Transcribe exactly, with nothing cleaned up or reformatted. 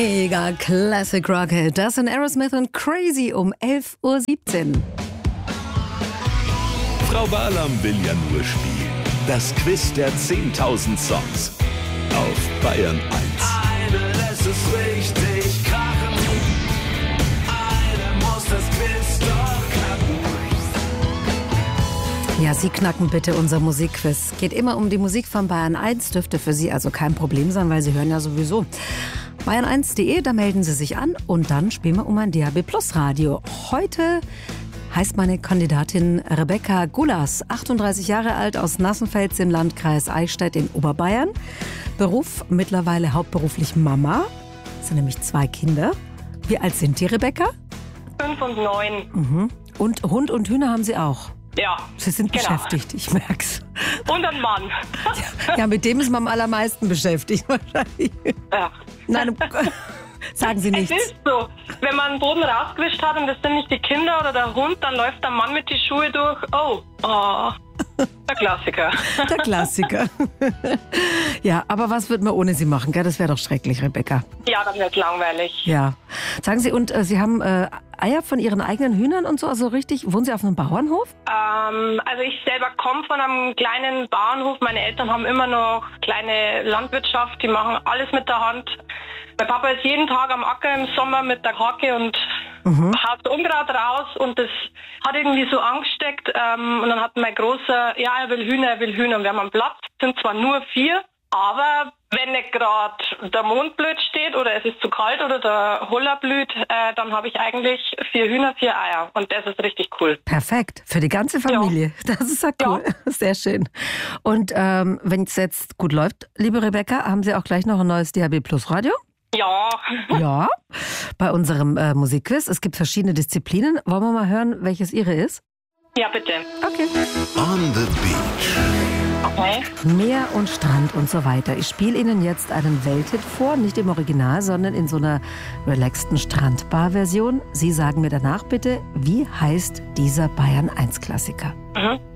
Mega Classic Rock. Das sind Aerosmith und Crazy um elf Uhr siebzehn. Frau Barlam will ja nur spielen. Das Quiz der zehntausend Songs auf Bayern eins. Eine lässt es richtig krachen. Eine muss das Quiz doch knacken. Ja, Sie knacken bitte unser Musikquiz. Geht immer um die Musik von Bayern eins. Dürfte für Sie also kein Problem sein, weil Sie hören ja sowieso bayern eins punkt de. Da melden Sie sich an und dann spielen wir um ein D A B Plus Radio. Heute heißt meine Kandidatin Rebecca Gulas, achtunddreißig Jahre alt, aus Nassenfels im Landkreis Eichstätt in Oberbayern. Beruf mittlerweile hauptberuflich Mama. Das sind nämlich zwei Kinder. Wie alt sind die, Rebecca? Fünf und neun. Mhm. Und Hund und Hühner haben Sie auch? Ja. Sie sind genau. beschäftigt, ich merk's. Und ein Mann. Ja, mit dem ist man am allermeisten beschäftigt wahrscheinlich. Ja. Nein, sagen Sie nichts. Es ist so, wenn man den Boden rausgewischt hat und das sind nicht die Kinder oder der Hund, dann läuft der Mann mit die Schuhe durch. Oh, oh. Der Klassiker. Der Klassiker. Ja, aber was wird man ohne Sie machen? Gell? Das wäre doch schrecklich, Rebecca. Ja, das wird langweilig. Ja. Sagen Sie, und äh, Sie haben äh, Eier von Ihren eigenen Hühnern und so, also richtig, wohnen Sie auf einem Bauernhof? Ähm, also ich selber komme von einem kleinen Bauernhof. Meine Eltern haben immer noch kleine Landwirtschaft, die machen alles mit der Hand. Mein Papa ist jeden Tag am Acker im Sommer mit der Hacke und mhm. haut Unkraut raus und das hat irgendwie so angesteckt. Ähm, und dann hat mein Großer, ja, er will Hühner, er will Hühner. Und wir haben einen Platz, sind zwar nur vier, aber wenn nicht gerade der Mond blöd steht oder es ist zu kalt oder der Huller blüht, äh, dann habe ich eigentlich vier Hühner, vier Eier. Und das ist richtig cool. Perfekt, für die ganze Familie. Ja. Das ist ja cool, ja. Sehr schön. Und ähm, wenn es jetzt gut läuft, liebe Rebecca, haben Sie auch gleich noch ein neues D A B Plus Radio? Ja. Ja, bei unserem äh, Musikquiz. Es gibt verschiedene Disziplinen. Wollen wir mal hören, welches Ihre ist? Ja, bitte. Okay. On the Beach. Okay. Meer und Strand und so weiter. Ich spiele Ihnen jetzt einen Welthit vor, nicht im Original, sondern in so einer relaxten Strandbar-Version. Sie sagen mir danach bitte, wie heißt dieser Bayern eins Klassiker? Mhm.